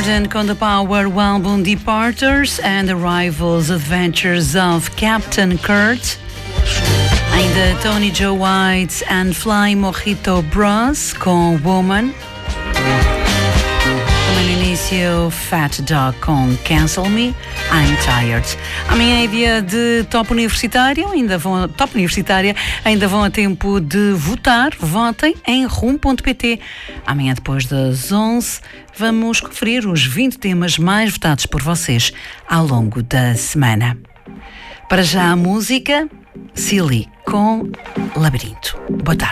Soundgarden com The Power, o álbum Departures and Arrivals, Adventures of Captain Kurt. Ainda Tony Joe White and Fly Mojito Bros com Woman. Também no início Fat Dog com Cancel Me, I'm Tired. Amanhã é dia de Top Universitária, ainda vão a tempo de votar. Votem em rum.pt. Amanhã, depois das 11, vamos conferir os 20 temas mais votados por vocês ao longo da semana. Para já a música Silly com Labirinto. Boa tarde.